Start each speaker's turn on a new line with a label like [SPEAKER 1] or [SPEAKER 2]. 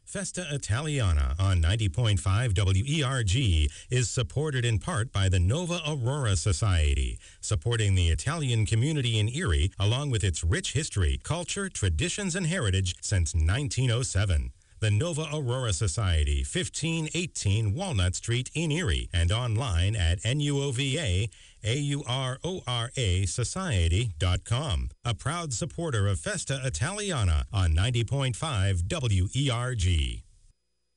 [SPEAKER 1] Festa Italiana on 90.5 WERG is supported in part by the Nova Aurora Society, supporting the Italian community in Erie along with its rich history, culture, traditions, and heritage since 1907. The Nova Aurora Society, 1518 Walnut Street in Erie, and online at nuovaaurorasociety.com. A proud supporter of Festa Italiana on 90.5 WERG.